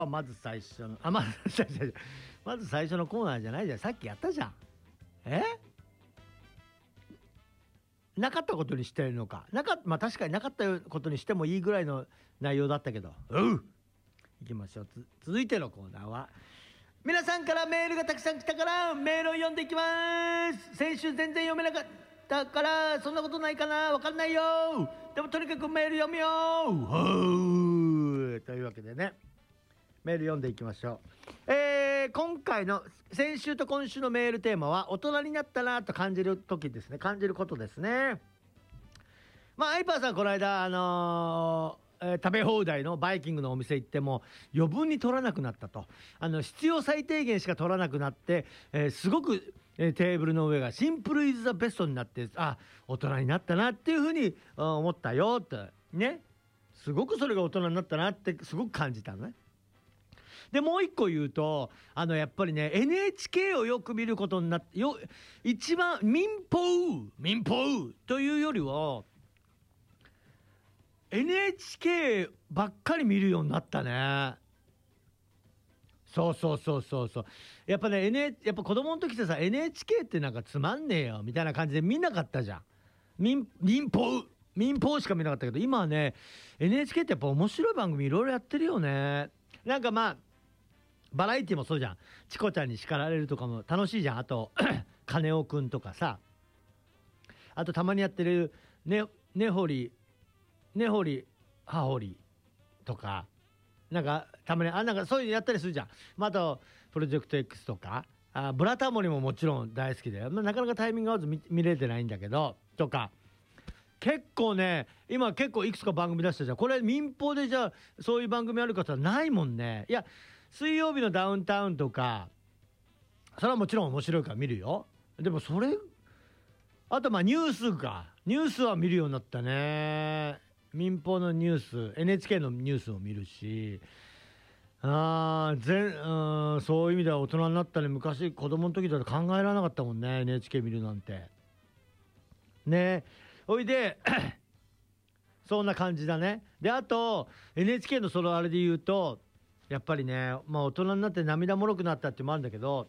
まず最初のまず最初のコーナーじゃないじゃん。さっきやったじゃん。なかったことにしてるのか。まあ確かになかったことにしてもいいぐらいの内容だったけど。いきましょう。続いてのコーナーは、皆さんからメールがたくさん来たからメールを読んでいきます。先週全然読めなかったからそんなことないかな、わかんないよ。でもとにかくメール読むよ。というわけでね、メール読んでいきましょう。今回の先週と今週のメールテーマは、大人になったなと感じる時ですね。感じることですね。まあアイパーさんこの間食べ放題のバイキングのお店行っても余分に取らなくなったと。必要最低限しか取らなくなって、すごく、テーブルの上がシンプルイズザベストになって、大人になったなっていうふうに思ったよってね。すごくそれが大人になったなってすごく感じたのね。でもう一個言うと、やっぱりね NHK をよく見ることになって、一番民放というよりはNHK ばっかり見るようになったね。そうやっぱね、やっぱ子供の時ってさ NHK ってなんかつまんねえよみたいな感じで見なかったじゃん。民放しか見なかったけど、今はね NHK ってやっぱ面白い番組いろいろやってるよね。なんかまあバラエティもそうじゃん。チコちゃんに叱られるとかも楽しいじゃん。あと金尾くんとかさ、あとたまにやってるねほりはほりとか、なんかたまになんかそういうのやったりするじゃん。あとプロジェクト X とかブラタモリももちろん大好きで、なかなかタイミング合わず見れてないんだけどとか、結構ね今結構いくつか番組出したじゃん。これ民放でじゃあそういう番組ある方はないもんね。いや水曜日のダウンタウンとかそれはもちろん面白いから見るよ。でもそれあとまあニュースは見るようになったね。民放のニュース NHK のニュースを見るし、そういう意味では大人になったね。昔子供の時だと考えられなかったもんね NHK 見るなんてね。おいでそんな感じだね。であと NHK のそのあれで言うとやっぱりね、まあ大人になって涙もろくなったってもあるんだけど、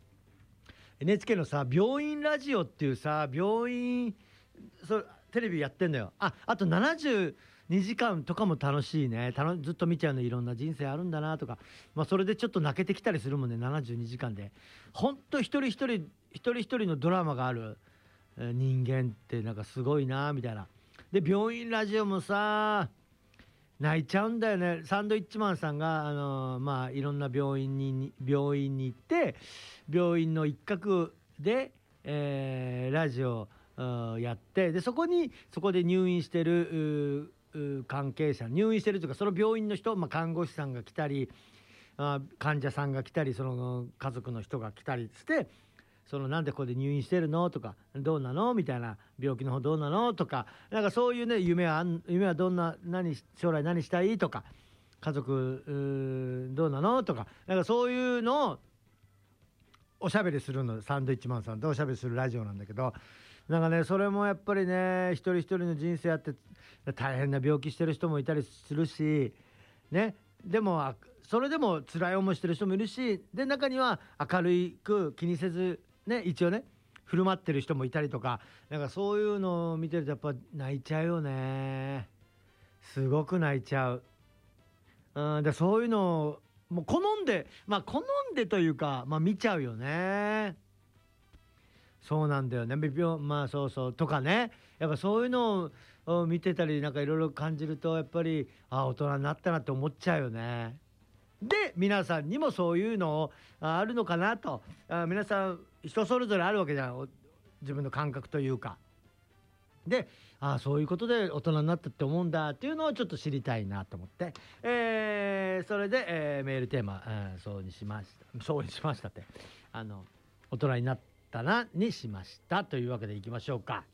NHK のさ病院ラジオっていうさ病院テレビやってんだよ。あと72時間とかも楽しいね。ずっと見ちゃうの。いろんな人生あるんだなとか、まあそれでちょっと泣けてきたりするもんね。72時間でほんと一人一人のドラマがある人間ってなんかすごいなみたいな。で病院ラジオもさ泣いちゃうんだよね。サンドイッチマンさんがまあいろんな病院に行って病院の一角で、ラジオやって、でそこで入院してる関係者、入院してるというかその病院の人、まあ、看護師さんが来たり患者さんが来たりその家族の人が来たりして、なんでここで入院してるのとか、どうなのみたいな、病気の方どうなのとか、なんかそういうね、夢はどんな、将来何したいとか、家族どうなのとか、なんかそういうのをおしゃべりするの。サンドイッチマンさんとおしゃべりするラジオなんだけど、なんかねそれもやっぱりね一人一人の人生あって大変な病気してる人もいたりするしね。でもそれでも辛い思いしてる人もいるし、で中には明るく気にせずね一応ね振る舞ってる人もいたりとか、なんかそういうのを見てるとやっぱ泣いちゃうよね。すごく泣いちゃう。でそういうのをもう好んでというか、まあ見ちゃうよね。そうなんだよね。まあそうとかね、やっぱそういうのを見てたりなんかいろいろ感じるとやっぱり大人になったなって思っちゃうよね。で皆さんにもそういうのあるのかなと。皆さん人それぞれあるわけじゃん、自分の感覚というかで、そういうことで大人になったって思うんだっていうのをちょっと知りたいなと思って、それで、メールテーマ、そうにしましたって大人になったなにしましたというわけでいきましょうか。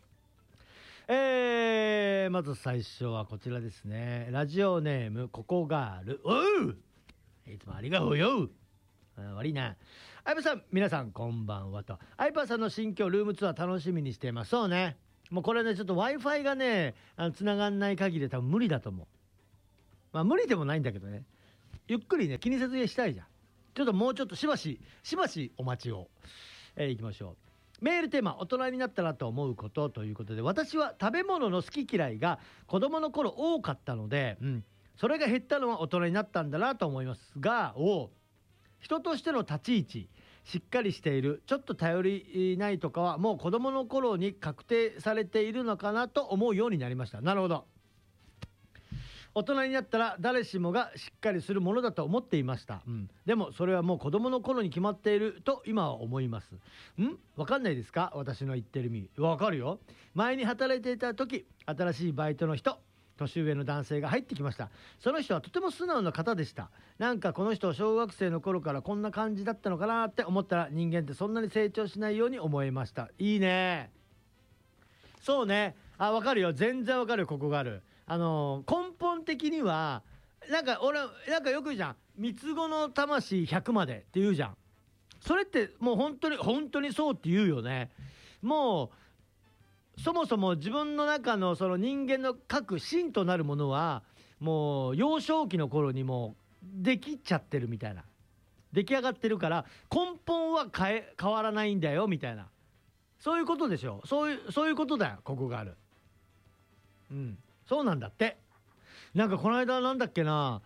まず最初はこちらですね。ラジオネームココガール。いつもありがとうよ。悪いな。相葉さん、皆さんこんばんはと。相葉さんの新居ルームツアー楽しみにしています。そうね、もうこれねちょっと Wi-Fi がね繋がんない限り多分無理だと思う。まあ無理でもないんだけどね。 ゆっくりね気にせずにしたいじゃん。ちょっともうちょっとしばしお待ちを。いきましょう。メールテーマ、大人になったなと思うことということで、私は食べ物の好き嫌いが子供の頃多かったので、それが減ったのは大人になったんだなと思いますが、人としての立ち位置しっかりしている、ちょっと頼りないとかはもう子供の頃に確定されているのかなと思うようになりました。なるほど。大人になったら誰しもがしっかりするものだと思っていました、でもそれはもう子供の頃に決まっていると今は思います。わかんないですか？私の言ってる意味わかるよ。前に働いていた時、新しいバイトの人、年上の男性が入ってきました。その人はとても素直な方でした。なんかこの人小学生の頃からこんな感じだったのかなって思ったら、人間ってそんなに成長しないように思いました。いいね。そうね。わかるよ。全然わかるよ。ここがある。根本的にはなんか俺なんかよく言うじゃん。三つ子の魂100までって言うじゃん。それってもう本当にそうって言うよね。もうそもそも自分の中のその人間の各芯となるものはもう幼少期の頃にもうできちゃってるみたいな、出来上がってるから根本は変わらないんだよみたいな、そういうことでしょ。そういうことだよ。ここがある。そうなんだって。なんかこの間なんだっけな、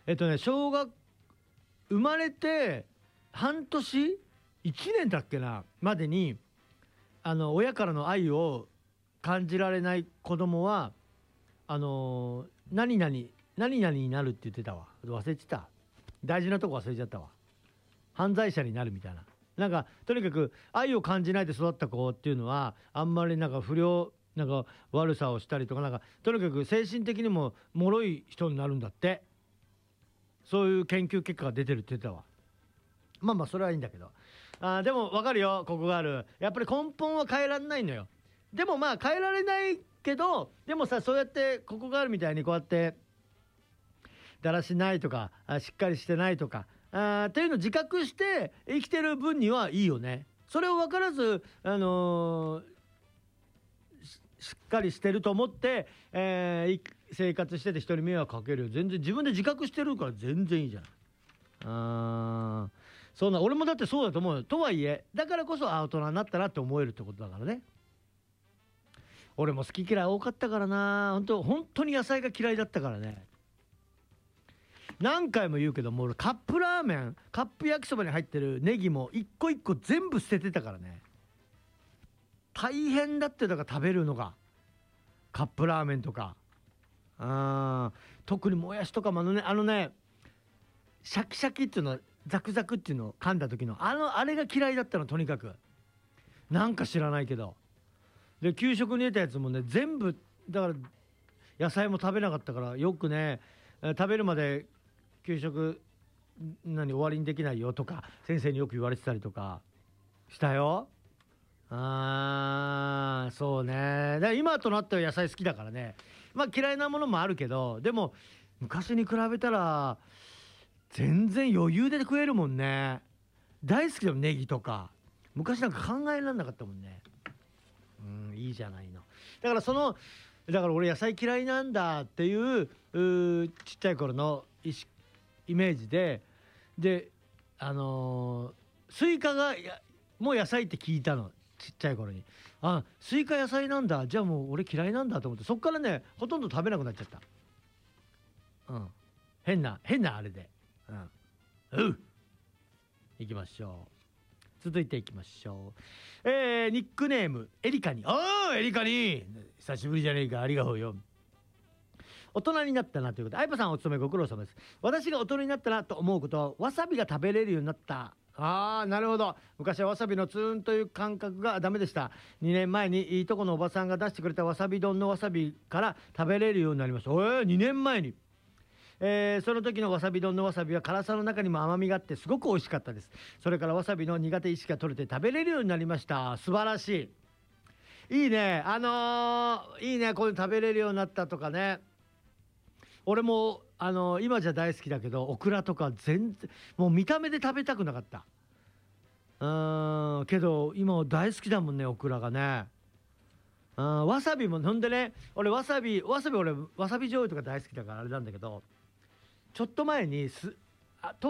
生まれて半年1年だっけなまでに親からの愛を感じられない子供は何々になるって言ってたわ。忘れてた。大事なとこ忘れちゃったわ。犯罪者になるみたいな。なんかとにかく愛を感じないで育った子っていうのはあんまりなんか不良なんか悪さをしたりとか、なんかとにかく精神的にも脆い人になるんだって。そういう研究結果が出てるって言ってたわ。まあそれはいいんだけど、でも分かるよ。ここがある。やっぱり根本は変えられないのよ。でもまあ変えられないけど、でもさ、そうやってここがあるみたいにこうやってだらしないとかしっかりしてないとかっていうのを自覚して生きてる分にはいいよね。それを分からずしっかりしてると思って、生活してて人に迷惑かけるよ。全然自分で自覚してるから全然いいじゃん。そうな、俺もだってそうだと思うよ。とはいえだからこそ大人になったなって思えるってことだからね。俺も好き嫌い多かったからな。本当に野菜が嫌いだったからね。何回も言うけども、俺カップラーメン、カップ焼きそばに入ってるネギも一個一個全部捨ててたからね。大変だって。だから食べるのがカップラーメンとか特にもやしとかもシャキシャキっていうの、ザクザクっていうのを噛んだ時のあれが嫌いだったの。とにかくなんか知らないけど。で給食に出たやつもね全部だから、野菜も食べなかったからよくね、食べるまで給食終わりにできないよとか先生によく言われてたりとかしたよ。そうね。だから今となっては野菜好きだからね。まあ嫌いなものもあるけど、でも昔に比べたら全然余裕で食えるもんね。大好きだよネギとか。昔なんか考えられなかったもんね。いいじゃないの。だから俺野菜嫌いなんだっていうちっちゃい頃のイメージでスイカがもう野菜って聞いたの。ちっちゃい頃にスイカ野菜なんだ、じゃあもう俺嫌いなんだと思って、そっからねほとんど食べなくなっちゃった。変なあれで。いきましょう。続いていきましょう。ニックネームエリカに。エリカに久しぶりじゃねえか。ありがとうよ。大人になったなということで、相葉さんお勤めご苦労様です。私が大人になったなと思うことは、わさびが食べれるようになった。なるほど。昔はわさびのツーンという感覚がダメでした。2年前にいいとこのおばさんが出してくれたわさび丼のわさびから食べれるようになりました。2年前に。その時のわさび丼のわさびは辛さの中にも甘みがあってすごく美味しかったです。それからわさびの苦手意識が取れて食べれるようになりました。素晴らしい。いいね。いいね。こういうの食べれるようになったとかね。俺も今じゃ大好きだけどオクラとか全然もう見た目で食べたくなかった。けど今は大好きだもんね、オクラがね。わさびもほんでね、俺俺わさび醤油とか大好きだからあれなんだけど、ちょっと前にあ